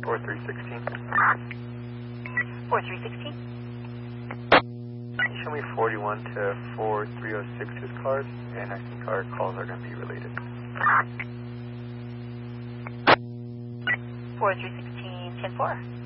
4316. 4316. Show me 41 to 4306 whose cars, and I think our calls are going to be related. 4316, 10-4.